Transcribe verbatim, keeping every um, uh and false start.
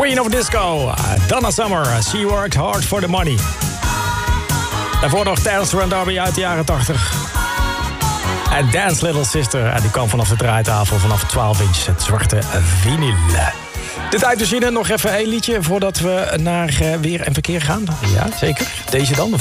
Queen of Disco, Donna Summer, She Worked Hard for the Money. Daarvoor nog Terence Trent D'Arby uit de jaren tachtig. En Dance Little Sister, en die kwam vanaf de draaitafel vanaf twaalf inch, het zwarte vinyl. De tijdmachine, nog even één liedje voordat we naar uh, weer en verkeer gaan. Ja, zeker. Deze dan.